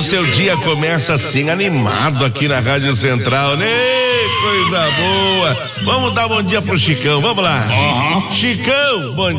seu dia começa assim, animado aqui na Rádio Central, né? Coisa boa. Vamos dar bom dia pro Chicão, vamos lá. Chicão, bom